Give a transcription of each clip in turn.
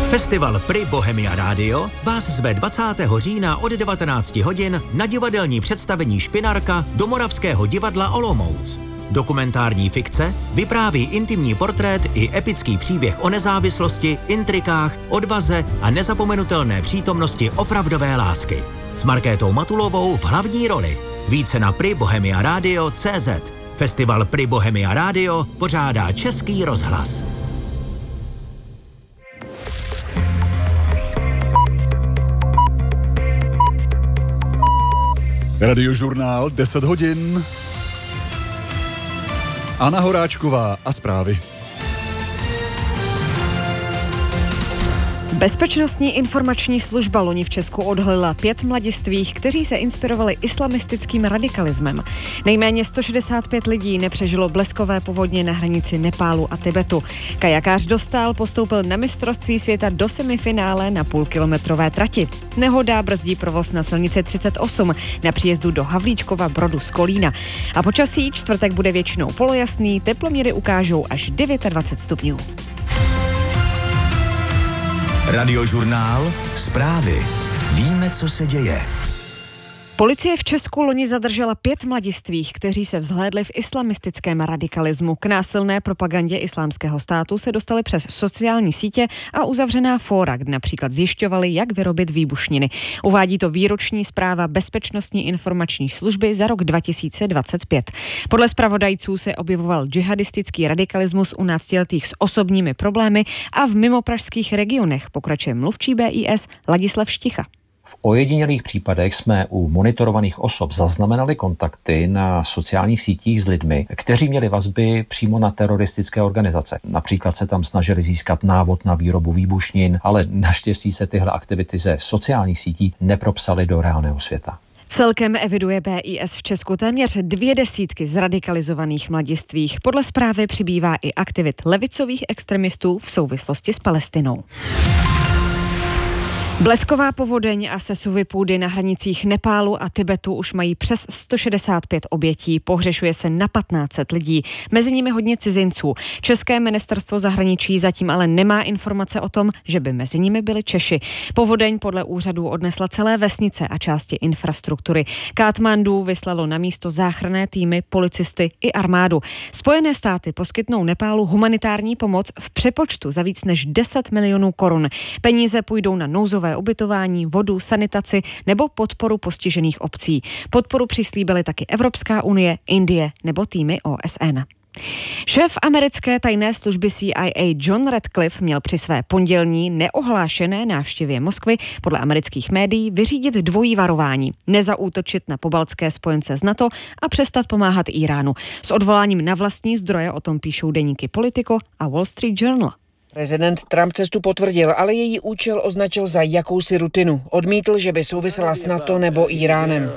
Festival Pri Bohemia Radio vás zve 20. října od 19 hodin na divadelní představení Špinarka do Moravského divadla Olomouc. Dokumentární fikce vypráví intimní portrét i epický příběh o nezávislosti, intrikách, odvaze a nezapomenutelné přítomnosti opravdové lásky. S Markétou Matulovou v hlavní roli. Více na pribohemiaradio.cz. Festival Pri Bohemia Radio pořádá Český rozhlas. Radiožurnál 10 hodin. Anna Horáčková a zprávy. Bezpečnostní informační služba loni v Česku odhalila 5 mladistvých, kteří se inspirovali islamistickým radikalismem. Nejméně 165 lidí nepřežilo bleskové povodně na hranici Nepálu a Tibetu. Kajakář Dostál postoupil na mistrovství světa do semifinále na půlkilometrové trati. Nehoda brzdí provoz na silnici 38 na příjezdu do Havlíčkova Brodu z Kolína. A počasí čtvrtek bude většinou polojasný, teploměry ukážou až 29 stupňů. Radiožurnál zprávy. Víme, co se děje. Policie v Česku loni zadržela 5 mladistvých, kteří se vzhlédli v islamistickém radikalismu. K násilné propagandě Islámského státu se dostali přes sociální sítě a uzavřená fóra, kde například zjišťovali, jak vyrobit výbušniny. Uvádí to výroční zpráva Bezpečnostní informační služby za rok 2025. Podle zpravodajců se objevoval džihadistický radikalismus u náctiletých s osobními problémy a v mimopražských regionech, pokračuje mluvčí BIS Ladislav Šticha. V ojedinělých případech jsme u monitorovaných osob zaznamenali kontakty na sociálních sítích s lidmi, kteří měli vazby přímo na teroristické organizace. Například se tam snažili získat návod na výrobu výbušnin, ale naštěstí se tyhle aktivity ze sociálních sítí nepropsaly do reálného světa. Celkem eviduje BIS v Česku téměř 200 zradikalizovaných mladistvých. Podle zprávy přibývá i aktivit levicových extremistů v souvislosti s Palestinou. Blesková povodeň a sesuvy půdy na hranicích Nepálu a Tibetu už mají přes 165 obětí. Pohřešuje se na 1500 lidí, mezi nimi hodně cizinců. České ministerstvo zahraničí zatím ale nemá informace o tom, že by mezi nimi byli Češi. Povodeň podle úřadů odnesla celé vesnice a části infrastruktury. Katmandu vyslalo na místo záchranné týmy, policisty i armádu. Spojené státy poskytnou Nepálu humanitární pomoc v přepočtu za víc než 10 milionů korun. Peníze půjdou na nouzové ubytování, vodu, sanitaci nebo podporu postižených obcí. Podporu přislíbily taky Evropská unie, Indie nebo týmy OSN. Šéf americké tajné služby CIA John Ratcliffe měl při své pondělní neohlášené návštěvě Moskvy podle amerických médií vyřídit dvojí varování. Nezaútočit na pobaltské spojence z NATO a přestat pomáhat Iránu. S odvoláním na vlastní zdroje o tom píšou deníky Politico a Wall Street Journal. Prezident Trump cestu potvrdil, ale její účel označil za jakousi rutinu. Odmítl, že by souvisela s NATO nebo Iránem.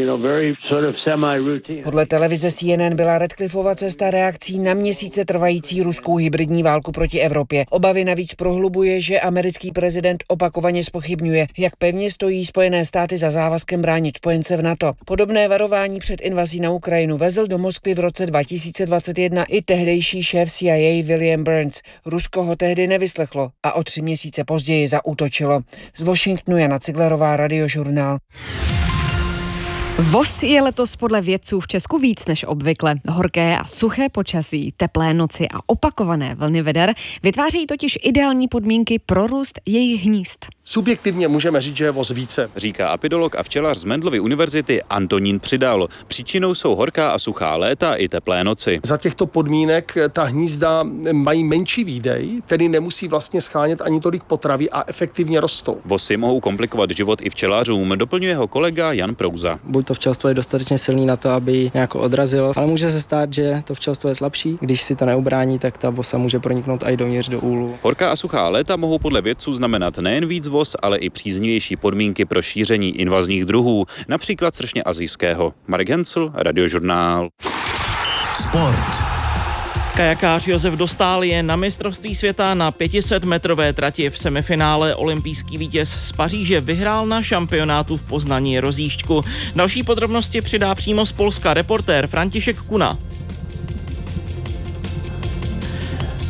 Podle televize CNN byla Ratcliffova cesta reakcí na měsíce trvající ruskou hybridní válku proti Evropě. Obavy navíc prohlubuje, že americký prezident opakovaně zpochybňuje, jak pevně stojí Spojené státy za závazkem bránit spojence v NATO. Podobné varování před invazí na Ukrajinu vezl do Moskvy v roce 2021 i tehdejší šéf CIA William Burns. Rusko ho tehdy nevyslechlo a o 3 měsíce později zaútočilo. Z Washingtonu Jana Ciglerová, Radiožurnál. Voz je letos podle vědců v Česku víc než obvykle. Horké a suché počasí, teplé noci a opakované vlny veder vytvářejí totiž ideální podmínky pro růst jejich hnízd. Subjektivně můžeme říct, že je voz více. Říká apidolog a včelař z Mendelovy univerzity Antonín Přidal. Příčinou jsou horká a suchá léta i teplé noci. Za těchto podmínek ta hnízda mají menší výdej, tedy nemusí vlastně schánět ani tolik potravy a efektivně rostou. Vosy mohou komplikovat život i včelařům, doplňuje ho kolega Jan Prouza. Buď to včelstvo je dostatečně silný na to, aby ji nějak odrazilo, ale může se stát, že to včelstvo je slabší. Když si to neubrání, tak ta vosa může proniknout i dovnitř do úlu. Horká a suchá léta mohou podle vědců znamenat nejen víc vos, ale i příznivější podmínky pro šíření invazních druhů, například sršně asijského. Marek Hencl, Radiožurnál. Sport. Kajakář Josef Dostál je na mistrovství světa na 500-metrové trati. V semifinále olympijský vítěz z Paříže vyhrál na šampionátu v Poznaní rozjížďku. Další podrobnosti přidá přímo z Polska reportér František Kuna.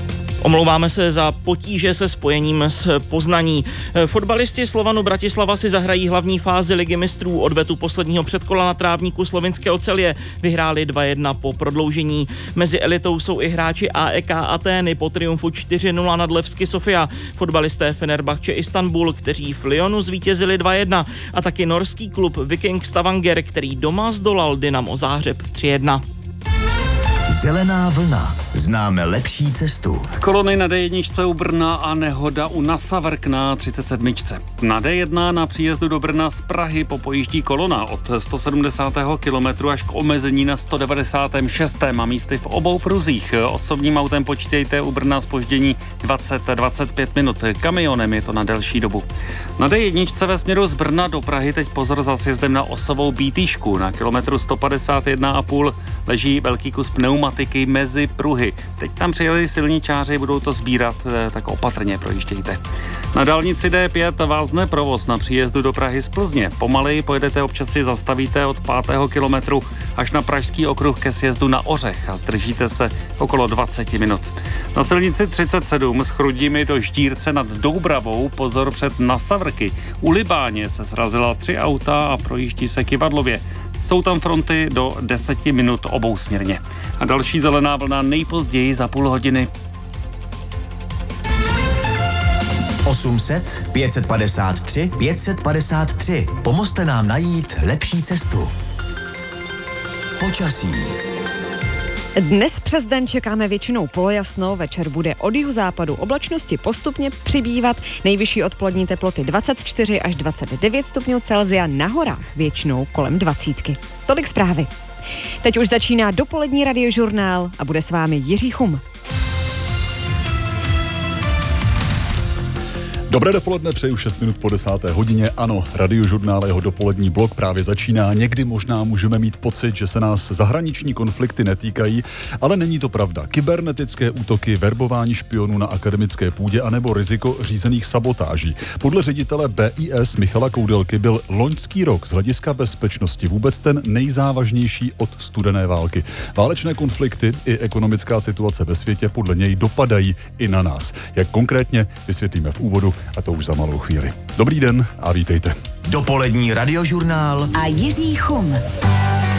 Omlouváme se za potíže se spojením s Poznaní. Fotbalisti Slovanu Bratislava si zahrají hlavní fázi Ligy mistrů. Odvetu posledního předkola na trávníku slovinské Ocelie vyhráli 2-1 po prodloužení. Mezi elitou jsou i hráči AEK Atény po triumfu 4-0 nad Levski Sofia, fotbalisté Fenerbahce Istanbul, kteří v Lyonu zvítězili 2-1 a taky norský klub Viking Stavanger, který doma zdolal Dynamo Záhřeb 3-1. Zelená vlna. Známe lepší cestu. Kolony na D1 u Brna a nehoda u Nasavrk na 37. Na D1 na příjezdu do Brna z Prahy popojíždí kolona od 170. kilometru až k omezení na 196. a místy v obou pruzích. Osobním autem počítejte u Brna zpoždění 20-25 minut. Kamionem je to na delší dobu. Na D1 ve směru z Brna do Prahy teď pozor za sjezdem na osovou Bítýšku. Na kilometru 151,5 leží velký kus pneumatiky mezi pruhy. Teď tam přijeli silničáři, budou to sbírat, tak opatrně projíždějte. Na dálnici D5 vázne provoz na příjezdu do Prahy z Plzně. Pomaleji pojedete, občas si zastavíte od 5. kilometru až na pražský okruh ke sjezdu na Ořech a zdržíte se okolo 20 minut. Na silnici 37 s Chrudimi do Ždírce nad Doubravou pozor před Nasavrky. U Libáně se srazila 3 auta a projíždí se Kyvadlově. Jsou tam fronty do 10 minut obousměrně. A další zelená vlna nejpozději za půl hodiny. 800 553 553. Pomozte nám najít lepší cestu. Počasí. Dnes přes den čekáme většinou polojasno, večer bude od jihozápadu oblačnosti postupně přibývat, nejvyšší odpolední teploty 24 až 29 stupňů Celsia, na horách většinou kolem 20. Tolik zprávy. Teď už začíná dopolední radiožurnál a bude s vámi Jiří Chum. Dobré dopoledne, přeju 6 minut po 10. hodině. Ano, radiožurnál, jeho dopolední blok právě začíná. Někdy možná můžeme mít pocit, že se nás zahraniční konflikty netýkají, ale není to pravda. Kybernetické útoky, verbování špionů na akademické půdě anebo riziko řízených sabotáží. Podle ředitele BIS Michala Koudelky byl loňský rok z hlediska bezpečnosti vůbec ten nejzávažnější od studené války. Válečné konflikty i ekonomická situace ve světě podle něj dopadají i na nás. Jak konkrétně, vysvětlíme v úvodu, a to už za malou chvíli. Dobrý den a vítejte. Dopolední radiožurnál a Jiří Chum.